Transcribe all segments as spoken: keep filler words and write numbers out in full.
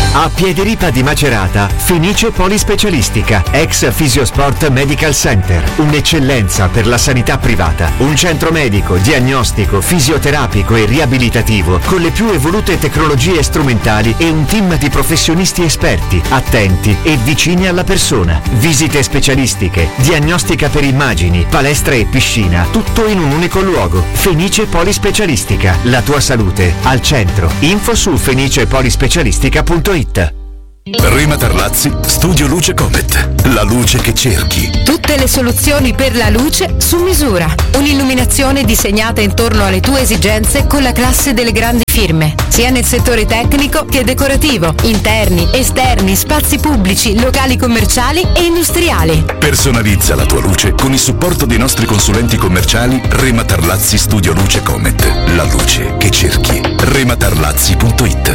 A Piederipa di Macerata, Fenice Polispecialistica, ex Fisiosport Medical Center, un'eccellenza per la sanità privata, un centro medico, diagnostico, fisioterapico e riabilitativo con le più evolute tecnologie strumentali e un team di professionisti esperti, attenti e vicini alla persona. Visite specialistiche, diagnostica per immagini, palestra e piscina, tutto in un unico luogo. Fenice Polispecialistica, la tua salute al centro. Info su fenice polispecialistica punto it. Rema Tarlazzi, Studio Luce Comet, la luce che cerchi. Tutte le soluzioni per la luce su misura. Un'illuminazione disegnata intorno alle tue esigenze con la classe delle grandi firme, sia nel settore tecnico che decorativo, interni, esterni, spazi pubblici, locali commerciali e industriali. Personalizza la tua luce con il supporto dei nostri consulenti commerciali Rema Tarlazzi Studio Luce Comet, la luce che cerchi. rema tarlazzi punto it.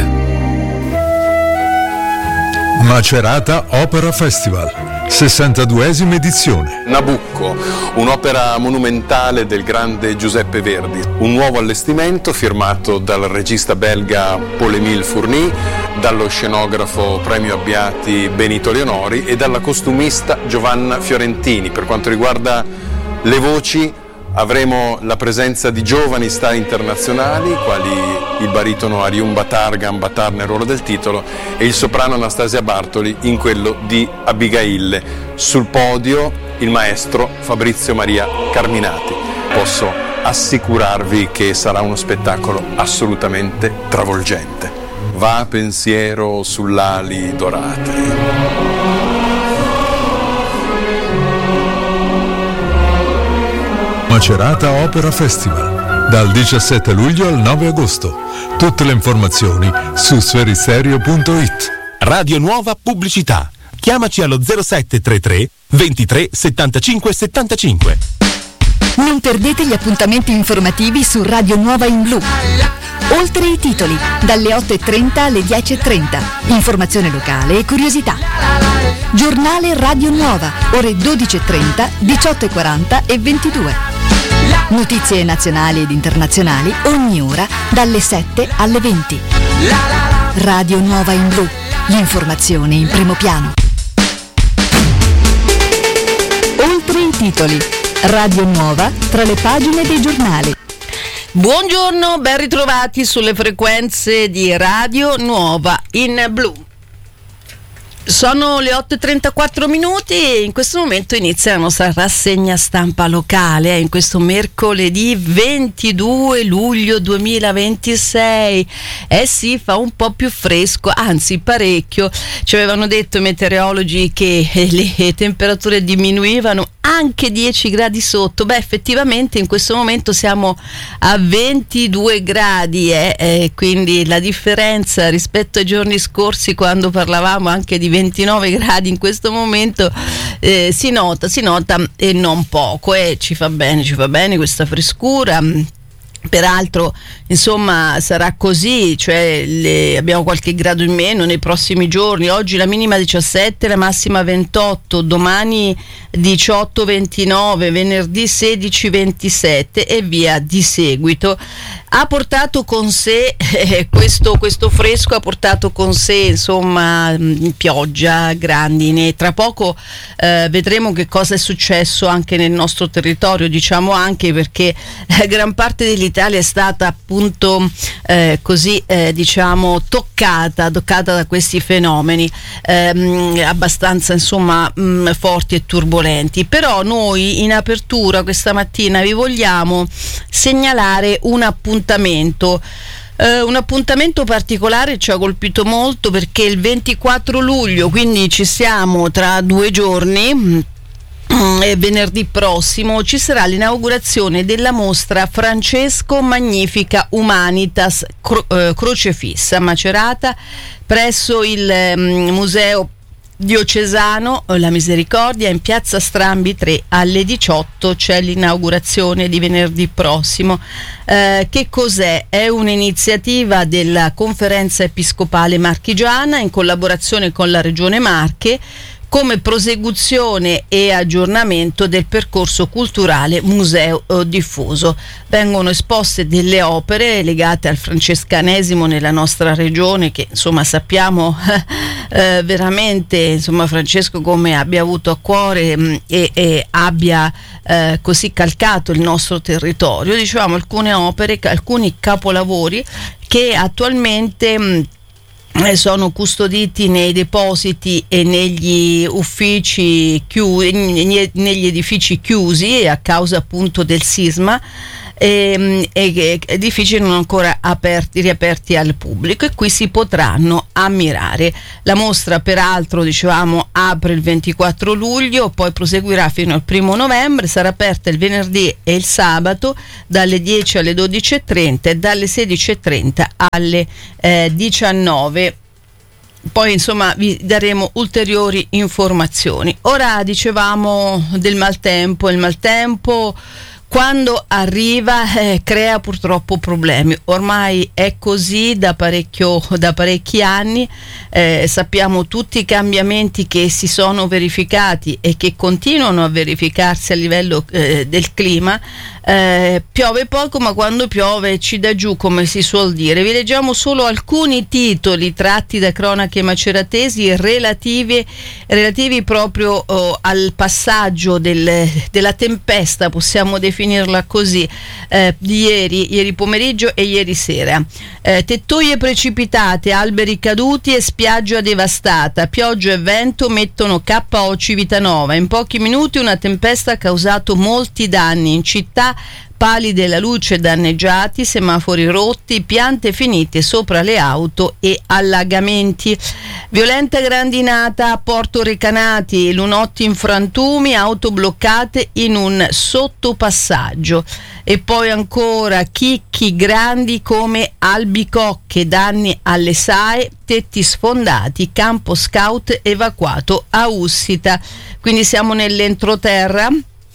Macerata Opera Festival, sessantaduesima edizione. Nabucco, un'opera monumentale del grande Giuseppe Verdi, un nuovo allestimento firmato dal regista belga Paul-Émile Fourny, dallo scenografo premio Abbiati Benito Leonori e dalla costumista Giovanna Fiorentini. Per quanto riguarda le voci, avremo la presenza di giovani star internazionali, quali il baritono Ariun Batargan Batar nel ruolo del titolo e il soprano Anastasia Bartoli in quello di Abigail. Sul podio il maestro Fabrizio Maria Carminati. Posso assicurarvi che sarà uno spettacolo assolutamente travolgente. Va pensiero sull'ali dorate. Macerata Opera Festival, dal diciassette luglio al nove agosto. Tutte le informazioni su sferisterio punto it. Radio Nuova Pubblicità. Chiamaci allo zero sette tre tre ventitré settantacinque settantacinque. Non perdete gli appuntamenti informativi su Radio Nuova in Blu. Oltre i titoli, dalle otto e trenta alle dieci e trenta. Informazione locale e curiosità. Giornale Radio Nuova, ore dodici e trenta, diciotto e quaranta e ventidue. Notizie nazionali ed internazionali ogni ora dalle sette alle venti. Radio Nuova in Blu, l'informazione in primo piano. Oltre i titoli, Radio Nuova tra le pagine dei giornali. Buongiorno, ben ritrovati sulle frequenze di Radio Nuova in Blu. Sono le otto e trentaquattro minuti e in questo momento inizia la nostra rassegna stampa locale, eh, in questo mercoledì ventidue luglio duemilaventisei. Eh sì, fa un po' più fresco, anzi parecchio. Ci avevano detto i meteorologi che le temperature diminuivano anche dieci gradi sotto. Beh, effettivamente in questo momento siamo a ventidue gradi, eh, eh, quindi la differenza rispetto ai giorni scorsi, quando parlavamo anche di ventinove gradi, in questo momento eh, si nota, si nota e non poco, e eh, ci fa bene, ci fa bene questa frescura. Peraltro, insomma, sarà così, cioè le, abbiamo qualche grado in meno nei prossimi giorni. Oggi la minima diciassette, la massima ventotto, domani diciotto ventinove, venerdì sedici ventisette e via di seguito. Ha portato con sé eh, questo, questo fresco, ha portato con sé insomma pioggia, grandine. Tra poco eh, vedremo che cosa è successo anche nel nostro territorio, diciamo anche perché eh, gran parte dell'Italia è stata appunto eh, così eh, diciamo toccata, toccata da questi fenomeni ehm, abbastanza insomma mh, forti e turbolenti. Però noi in apertura questa mattina vi vogliamo segnalare un appuntamento Uh, un appuntamento particolare, ci ha colpito molto perché il ventiquattro luglio, quindi ci siamo tra due giorni, e venerdì prossimo ci sarà l'inaugurazione della mostra Francesco Magnifica Humanitas Cro- uh, Crocefissa Macerata presso il um, museo diocesano La Misericordia in piazza Strambi tre alle diciotto. C'è l'inaugurazione di venerdì prossimo. Eh, che cos'è? È un'iniziativa della Conferenza Episcopale Marchigiana in collaborazione con la Regione Marche, come prosecuzione e aggiornamento del percorso culturale museo diffuso. Vengono esposte delle opere legate al francescanesimo nella nostra regione, che insomma sappiamo eh, veramente insomma Francesco come abbia avuto a cuore mh, e, e abbia eh, così calcato il nostro territorio. Dicevamo alcune opere, alcuni capolavori che attualmente mh, sono custoditi nei depositi e negli uffici chiusi, negli edifici chiusi a causa appunto del sisma, e, e edifici non ancora aperti, riaperti al pubblico, e qui si potranno ammirare. La mostra peraltro, dicevamo, apre il ventiquattro luglio, poi proseguirà fino al primo novembre, sarà aperta il venerdì e il sabato dalle dieci alle dodici e trenta e dalle sedici e trenta alle eh, diciannove. Poi insomma vi daremo ulteriori informazioni. Ora dicevamo del maltempo. Il maltempo quando arriva eh, crea purtroppo problemi. Ormai è così da parecchio da parecchi anni. Eh, sappiamo tutti i cambiamenti che si sono verificati e che continuano a verificarsi a livello eh, del clima. Eh, piove poco, ma quando piove ci dà giù, come si suol dire. Vi leggiamo solo alcuni titoli tratti da cronache maceratesi relativi, relativi proprio oh, al passaggio del, della tempesta, possiamo definirla così, eh, di ieri, ieri pomeriggio e ieri sera. Eh, tettoie precipitate, alberi caduti e spiaggia devastata, pioggia e vento mettono K O Civitanova. In pochi minuti una tempesta ha causato molti danni in città, pali della luce danneggiati, semafori rotti, piante finite sopra le auto e allagamenti. Violenta grandinata a Porto Recanati, lunotti in frantumi, auto bloccate in un sottopassaggio. E poi ancora chicchi grandi come albicocche, danni alle S A E, tetti sfondati, campo scout evacuato a Ussita. Quindi siamo nell'entroterra.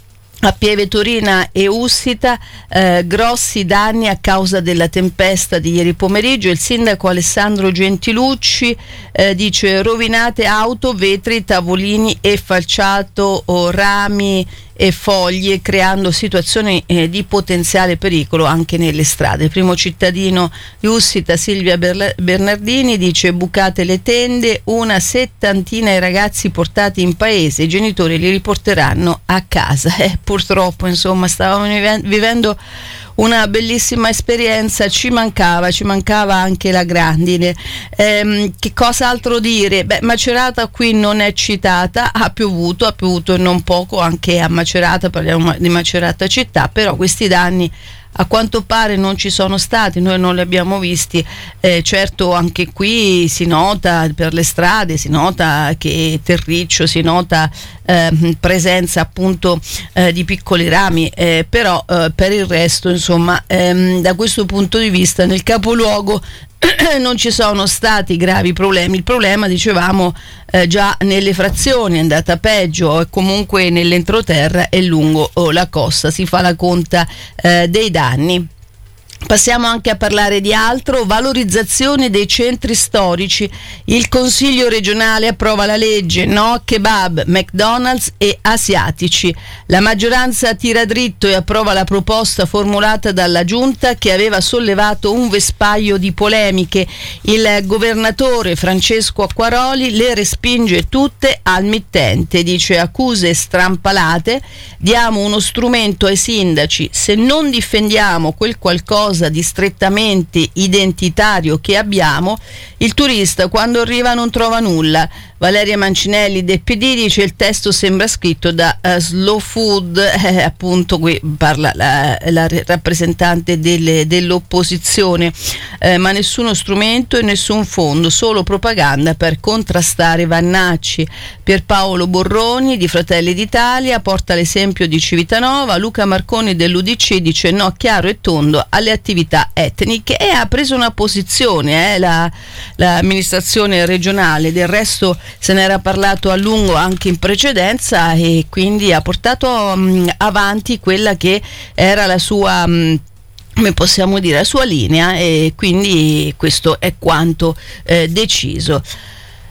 A Pieve Torina e Ussita, eh, grossi danni a causa della tempesta di ieri pomeriggio. Il sindaco Alessandro Gentilucci eh, dice: rovinate auto, vetri, tavolini e falciato, o rami e foglie, creando situazioni eh, di potenziale pericolo anche nelle strade. Il primo cittadino di Ussita, Silvia Berla- Bernardini, dice: bucate le tende, una settantina i ragazzi portati in paese, i genitori li riporteranno a casa. Eh, purtroppo insomma stavamo vivendo una bellissima esperienza, ci mancava, ci mancava anche la grandine. Ehm, che cosa altro dire? Beh, Macerata qui non è citata, ha piovuto, ha piovuto non poco anche a Macerata, parliamo di Macerata città, però questi danni a quanto pare non ci sono stati, noi non li abbiamo visti. Eh, certo anche qui si nota per le strade, si nota che terriccio, si nota eh, presenza appunto eh, di piccoli rami, eh, però eh, per il resto insomma ehm, da questo punto di vista nel capoluogo non ci sono stati gravi problemi. Il problema, dicevamo, eh, già nelle frazioni è andata peggio, e comunque nell'entroterra e lungo oh, la costa si fa la conta eh, dei danni. Passiamo anche a parlare di altro: valorizzazione dei centri storici. Il Consiglio regionale approva la legge no a kebab, McDonald's e asiatici. La maggioranza tira dritto e approva la proposta formulata dalla Giunta, che aveva sollevato un vespaio di polemiche. Il governatore Francesco Acquaroli le respinge tutte al mittente, dice: accuse strampalate, diamo uno strumento ai sindaci, se non difendiamo quel qualcosa di strettamente identitario che abbiamo, il turista quando arriva non trova nulla. Valeria Mancinelli del P D dice: il testo sembra scritto da uh, Slow Food, eh, appunto qui parla la, la rappresentante delle, dell'opposizione, eh, ma nessuno strumento e nessun fondo, solo propaganda per contrastare Vannacci. Pierpaolo Borroni di Fratelli d'Italia porta l'esempio di Civitanova. Luca Marconi dell'U D C dice no chiaro e tondo alle attività etniche, e ha preso una posizione eh, la, l'amministrazione regionale. Del resto se ne era parlato a lungo anche in precedenza, e quindi ha portato um, avanti quella che era la sua um, come possiamo dire la sua linea, e quindi questo è quanto eh, deciso.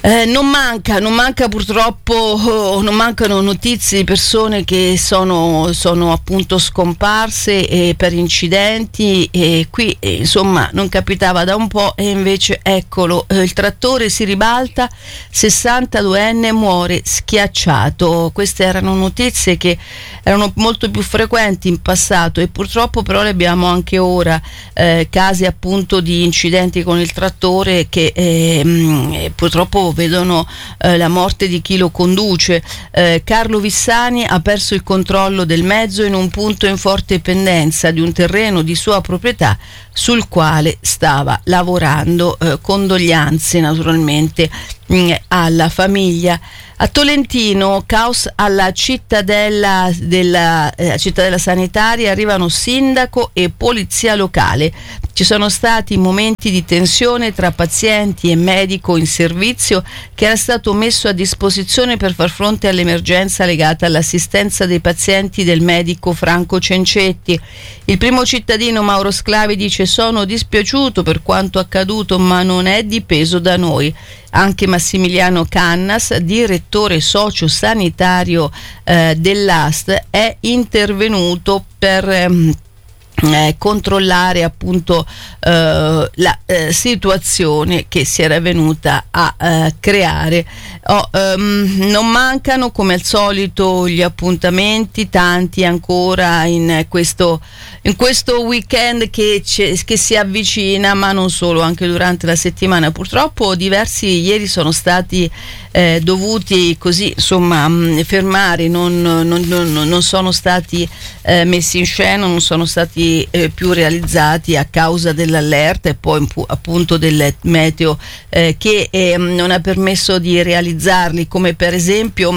Eh, non manca, non manca purtroppo, oh, non mancano notizie di persone che sono, sono appunto scomparse eh, per incidenti, e qui eh, insomma non capitava da un po', e invece eccolo, eh, il trattore si ribalta, sessantaduenne muore schiacciato. Queste erano notizie che erano molto più frequenti in passato, e purtroppo però le abbiamo anche ora, eh, casi appunto di incidenti con il trattore che eh, mh, purtroppo vedono eh, la morte di chi lo conduce. eh, Carlo Vissani ha perso il controllo del mezzo in un punto in forte pendenza di un terreno di sua proprietà sul quale stava lavorando. eh, condoglianze naturalmente mh, alla famiglia. A Tolentino, caos alla cittadella della eh, cittadella sanitaria, arrivano sindaco e polizia locale. Ci sono stati momenti di tensione tra pazienti e medico in servizio che era stato messo a disposizione per far fronte all'emergenza legata all'assistenza dei pazienti del medico Franco Cencetti. Il primo cittadino Mauro Sclavi dice: sono dispiaciuto per quanto accaduto, ma non è dipeso da noi. Anche Massimiliano Cannas, direttore socio-sanitario eh, dell'A S T, è intervenuto per ehm, eh, controllare appunto eh, la eh, situazione che si era venuta a eh, creare. Oh, um, non mancano come al solito gli appuntamenti, tanti ancora in questo, in questo weekend che, che si avvicina, ma non solo, anche durante la settimana. Purtroppo diversi ieri sono stati eh, dovuti così insomma mh, fermare, non, non, non, non sono stati eh, messi in scena, non sono stati eh, più realizzati a causa dell'allerta e poi appunto del meteo eh, che eh, non ha permesso di realizzarli, come per esempio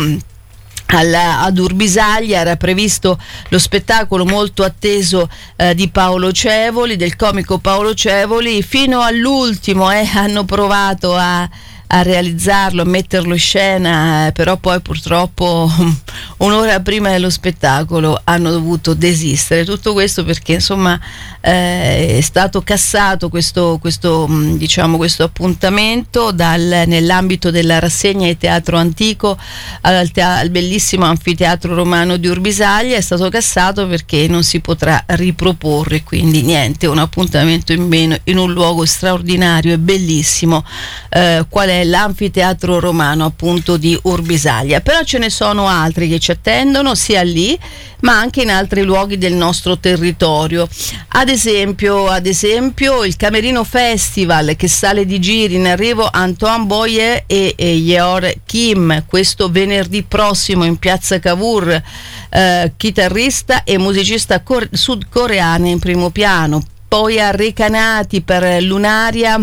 alla, ad Urbisaglia era previsto lo spettacolo molto atteso eh, di Paolo Cevoli, del comico Paolo Cevoli. Fino all'ultimo eh, hanno provato a a realizzarlo, a metterlo in scena, eh, però poi purtroppo un'ora prima dello spettacolo hanno dovuto desistere. Tutto questo perché insomma eh, è stato cassato questo, questo, diciamo, questo appuntamento dal, nell'ambito della rassegna di teatro antico al, tea- al bellissimo anfiteatro romano di Urbisaglia. È stato cassato perché non si potrà riproporre, quindi niente, un appuntamento in meno in un luogo straordinario e bellissimo eh, qual è l'anfiteatro romano appunto di Urbisaglia. Però ce ne sono altri che ci attendono sia lì ma anche in altri luoghi del nostro territorio. Ad esempio, ad esempio il Camerino Festival, che sale di giri, in arrivo Antoine Boyer e, e Yeor Kim questo venerdì prossimo in piazza Cavour, eh, chitarrista e musicista cor- sudcoreana in primo piano. Poi a Recanati per Lunaria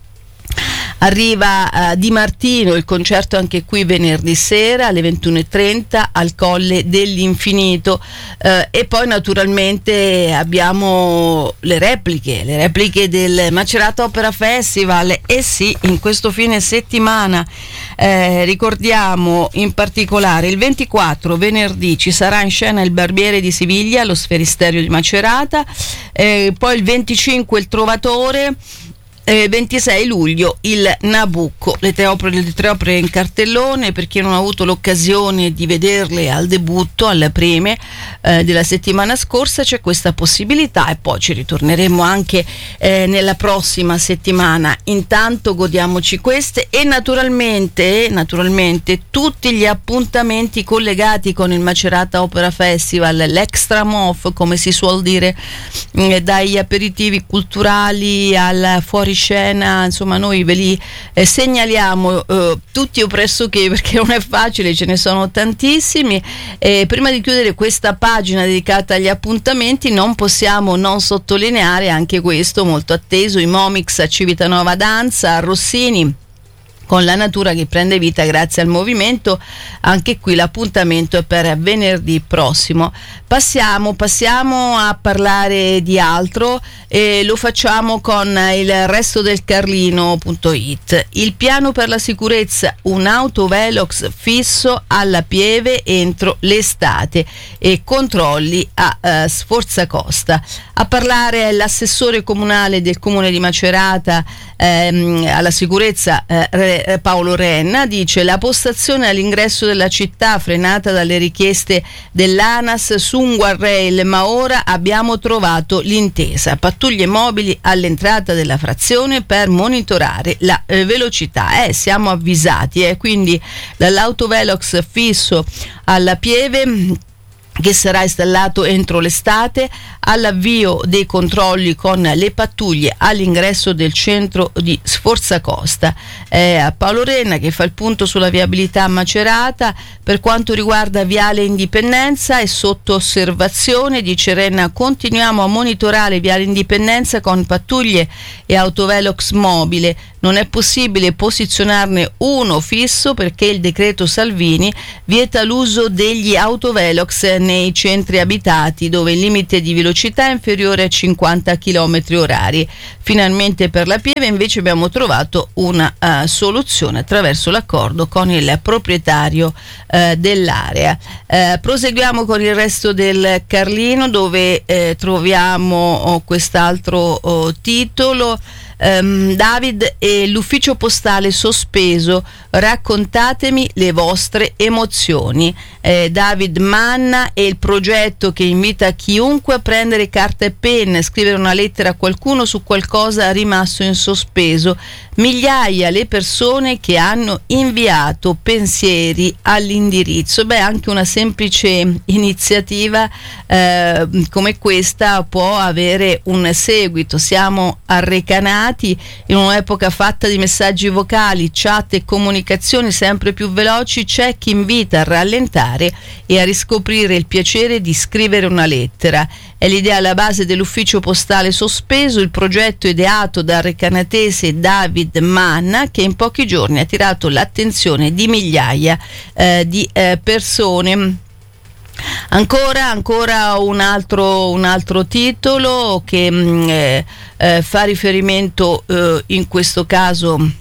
arriva uh, Di Martino, il concerto anche qui venerdì sera alle ventuno e trenta al Colle dell'Infinito, uh, e poi naturalmente abbiamo le repliche, le repliche del Macerata Opera Festival. E sì, in questo fine settimana eh, ricordiamo in particolare il ventiquattro venerdì ci sarà in scena il Barbiere di Siviglia, lo Sferisterio di Macerata, eh, poi il venticinque il Trovatore, Eh, ventisei luglio il Nabucco. Le tre opere, le tre opere in cartellone. Per chi non ha avuto l'occasione di vederle al debutto, alle prime eh, della settimana scorsa, c'è questa possibilità, e poi ci ritorneremo anche eh, nella prossima settimana. Intanto godiamoci queste e naturalmente, naturalmente tutti gli appuntamenti collegati con il Macerata Opera Festival, l'extra mof come si suol dire, eh, dagli aperitivi culturali al fuori scena, insomma noi ve li eh, segnaliamo eh, tutti o pressoché, perché non è facile, ce ne sono tantissimi. E prima di chiudere questa pagina dedicata agli appuntamenti non possiamo non sottolineare anche questo molto atteso, i Momix a Civitanova Danza a Rossini, con la natura che prende vita grazie al movimento. Anche qui l'appuntamento è per venerdì prossimo. Passiamo, passiamo a parlare di altro e lo facciamo con il resto del Carlino punto it. Il piano per la sicurezza, un autovelox fisso alla Pieve entro l'estate e controlli a uh, Sforzacosta. A parlare è l'assessore comunale del comune di Macerata ehm, alla sicurezza eh, è eh, Paolo Renna, dice: la postazione all'ingresso della città frenata dalle richieste dell'ANAS su un guardrail, ma ora abbiamo trovato l'intesa, pattuglie mobili all'entrata della frazione per monitorare la eh, velocità. Eh, siamo avvisati, eh, quindi dall'autovelox fisso alla Pieve, che sarà installato entro l'estate, all'avvio dei controlli con le pattuglie all'ingresso del centro di Sforzacosta. Eh, a Paolo Renna, che fa il punto sulla viabilità a Macerata. Per quanto riguarda Viale Indipendenza è sotto osservazione, dice Renna: continuiamo a monitorare Viale Indipendenza con pattuglie e autovelox mobile. Non è possibile posizionarne uno fisso perché il decreto Salvini vieta l'uso degli autovelox nei centri abitati dove il limite di velocità è inferiore a cinquanta chilometri orari. Finalmente per la Pieve invece abbiamo trovato una uh, soluzione attraverso l'accordo con il proprietario uh, dell'area. Uh, proseguiamo con il resto del Carlino, dove eh, troviamo oh, quest'altro oh, titolo. Um, David e l'ufficio postale sospeso, raccontatemi le vostre emozioni. eh, David Manna e il progetto che invita chiunque a prendere carta e penna e scrivere una lettera a qualcuno su qualcosa rimasto in sospeso. Migliaia le persone che hanno inviato pensieri all'indirizzo. Beh, anche una semplice iniziativa eh, come questa può avere un seguito. Siamo arrecanati in un'epoca fatta di messaggi vocali, chat e comunicazioni sempre più veloci. C'è chi invita a rallentare e a riscoprire il piacere di scrivere una lettera. È l'idea alla base dell'ufficio postale sospeso, il progetto ideato dal recanatese David Manna, che in pochi giorni ha attirato l'attenzione di migliaia eh, di eh, persone. Ancora, ancora un altro, un altro titolo che mh, eh, eh, fa riferimento eh, in questo caso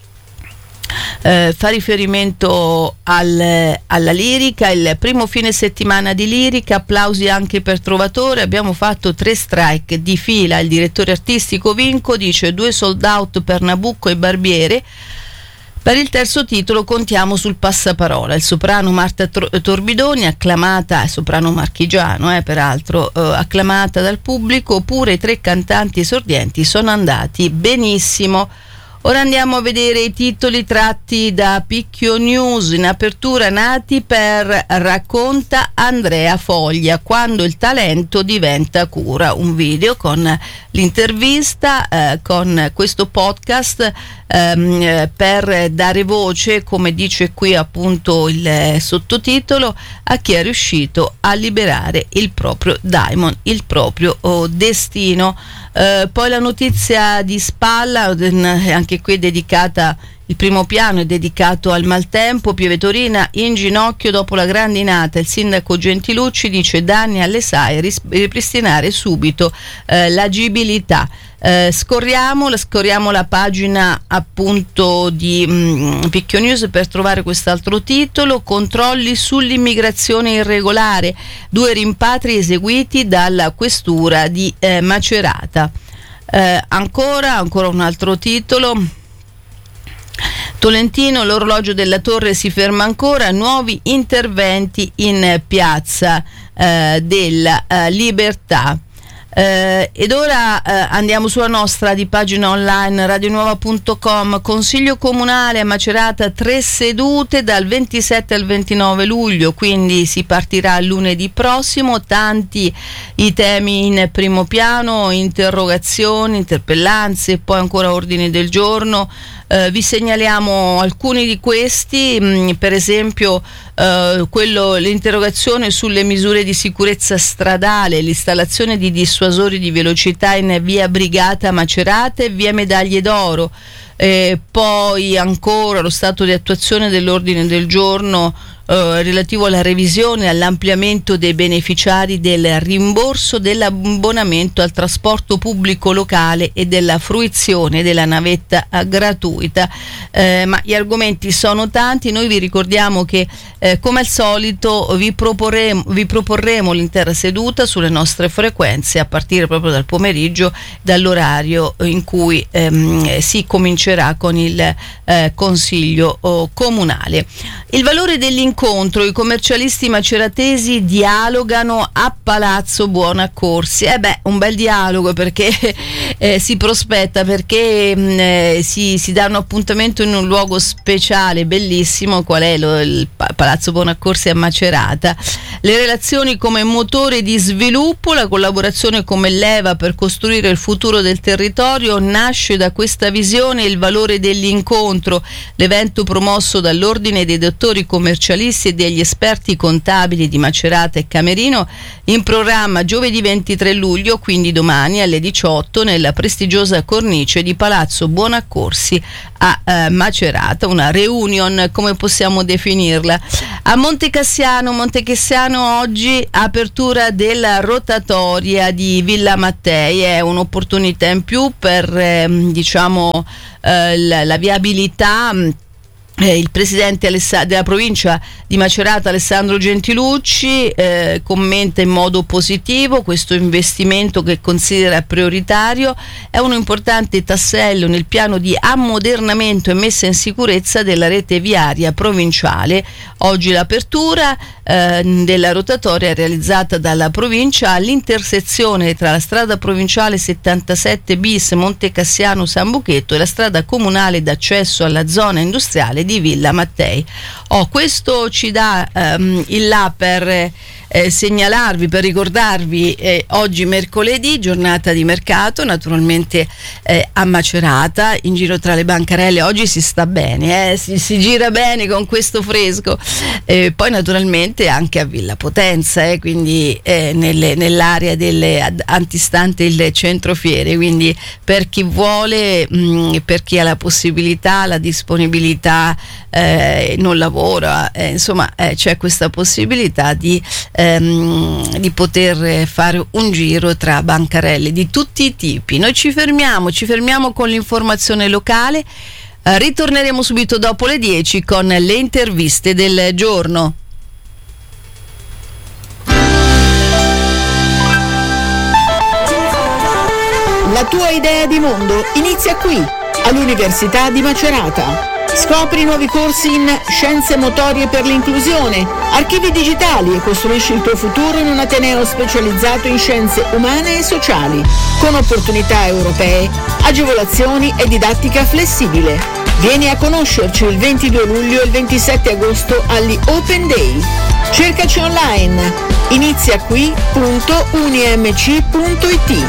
eh, fa riferimento al, alla lirica. Il primo fine settimana di lirica, applausi anche per Trovatore, abbiamo fatto tre strike di fila. Il direttore artistico Vinco dice: due sold out per Nabucco e Barbiere. Per il terzo titolo contiamo sul passaparola. Il soprano Marta Torbidoni, acclamata, soprano marchigiano eh, peraltro, eh, acclamata dal pubblico, pure i tre cantanti esordienti sono andati benissimo. Ora andiamo a vedere i titoli tratti da Picchio News. In apertura: nati per racconta Andrea Foglia, quando il talento diventa cura. Un video con l'intervista, eh, con questo podcast ehm, per dare voce, come dice qui appunto il sottotitolo, a chi è riuscito a liberare il proprio daimon, il proprio oh, destino. Uh, poi la notizia di spalla, anche qui è dedicata, il primo piano è dedicato al maltempo. Pieve Torina in ginocchio dopo la grandinata. Il sindaco Gentilucci dice: danni alle S A E, ris- ripristinare subito uh, l'agibilità. Uh, scorriamo, scorriamo la pagina appunto di mh, Picchio News per trovare quest'altro titolo: controlli sull'immigrazione irregolare, due rimpatri eseguiti dalla questura di eh, Macerata. Uh, ancora, ancora un altro titolo: Tolentino, l'orologio della torre si ferma ancora, nuovi interventi in piazza eh, della eh, Libertà. Eh, ed ora eh, andiamo sulla nostra di pagina online radionuova punto com. Consiglio comunale a Macerata, tre sedute dal ventisette al ventinove luglio, quindi si partirà lunedì prossimo. Tanti i temi in primo piano, interrogazioni, interpellanze, poi ancora ordini del giorno. Uh, vi segnaliamo alcuni di questi, mh, per esempio uh, quello, l'interrogazione sulle misure di sicurezza stradale, l'installazione di dissuasori di velocità in via Brigata Macerata e via Medaglie d'Oro. Eh, poi ancora lo stato di attuazione dell'ordine del giorno eh, relativo alla revisione e all'ampliamento dei beneficiari del rimborso dell'abbonamento al trasporto pubblico locale e della fruizione della navetta eh, gratuita. Eh, ma gli argomenti sono tanti. Noi vi ricordiamo che eh, come al solito vi proporremo, vi proporremo l'intera seduta sulle nostre frequenze a partire proprio dal pomeriggio, dall'orario in cui ehm, si comincerà con il eh, consiglio oh, comunale. Il valore dell'incontro: i commercialisti maceratesi dialogano a Palazzo Buonaccorsi. Eh beh, un bel dialogo, perché eh, si prospetta, perché mh, eh, si, si dà un appuntamento in un luogo speciale, bellissimo, qual è lo, il Palazzo Buonaccorsi a Macerata. Le relazioni come motore di sviluppo, la collaborazione come leva per costruire il futuro del territorio. Nasce da questa visione il valore dell'incontro, l'evento promosso dall'Ordine dei dottori commercialisti e degli esperti contabili di Macerata e Camerino, in programma giovedì ventitré luglio, quindi domani alle diciotto, nella prestigiosa cornice di Palazzo Buonaccorsi a eh, Macerata, una reunion, come possiamo definirla. A Montecassiano, Montecassiano oggi apertura della rotatoria di Villa Mattei, è un'opportunità in più per eh, diciamo eh, la, la viabilità. Eh, il presidente Aless- della provincia di Macerata, Alessandro Gentilucci, eh, commenta in modo positivo questo investimento che considera prioritario. È un importante tassello nel piano di ammodernamento e messa in sicurezza della rete viaria provinciale. Oggi l'apertura eh, della rotatoria realizzata dalla provincia all'intersezione tra la strada provinciale settantasette bis Montecassiano San Buchetto e la strada comunale d'accesso alla zona industriale di Villa Mattei. Oh, questo ci dà um, il là per eh, segnalarvi, per ricordarvi eh, oggi mercoledì, giornata di mercato, naturalmente eh, a Macerata, in giro tra le bancarelle. Oggi si sta bene, eh, si, si gira bene con questo fresco. Eh, poi naturalmente anche a Villa Potenza, eh, quindi eh, nelle, nell'area delle, antistante il centro fiere, quindi per chi vuole, mh, per chi ha la possibilità, la disponibilità, eh, non lavora, eh, insomma eh, c'è questa possibilità di ehm, di poter fare un giro tra bancarelle di tutti i tipi. Noi ci fermiamo, ci fermiamo con l'informazione locale, eh, ritorneremo subito dopo le dieci con le interviste del giorno. La tua idea di mondo inizia qui, all'Università di Macerata. Scopri nuovi corsi in scienze motorie per l'inclusione, archivi digitali e costruisci il tuo futuro in un ateneo specializzato in scienze umane e sociali, con opportunità europee, agevolazioni e didattica flessibile. Vieni a conoscerci il ventidue luglio e il ventisette agosto agli Open Day. Cercaci online, inizia qui punto unimc punto it.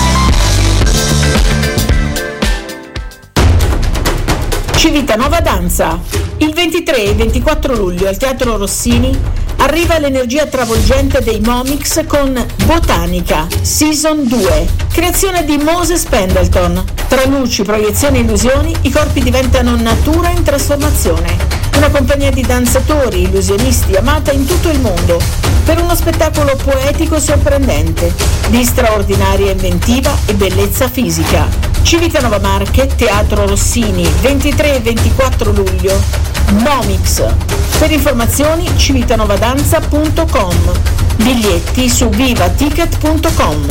Civitanova Danza. Il ventitré e ventiquattro luglio al Teatro Rossini arriva l'energia travolgente dei Momix con Botanica Season due, creazione di Moses Pendleton. Tra luci, proiezioni e illusioni, i corpi diventano natura in trasformazione. Una compagnia di danzatori, illusionisti amata in tutto il mondo, per uno spettacolo poetico e sorprendente, di straordinaria inventiva e bellezza fisica. Civitanova Marche, Teatro Rossini, ventitré e ventiquattro luglio. Momix. Per informazioni civitanovdanza punto com. Biglietti su vivaticket punto com.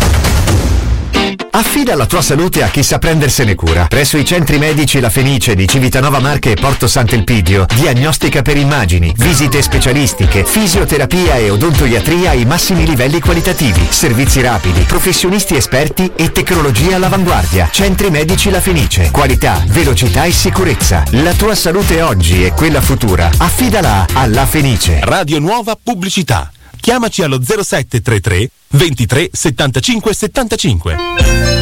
Affida la tua salute a chi sa prendersene cura. Presso i centri medici La Fenice di Civitanova Marche e Porto Sant'Elpidio, diagnostica per immagini, visite specialistiche, fisioterapia e odontoiatria ai massimi livelli qualitativi, servizi rapidi, professionisti esperti e tecnologia all'avanguardia. Centri medici La Fenice, qualità, velocità e sicurezza. La tua salute oggi e quella futura, affidala a La Fenice. Radio Nuova Pubblicità. Chiamaci allo zero sette tre tre ventitré settantacinque settantacinque.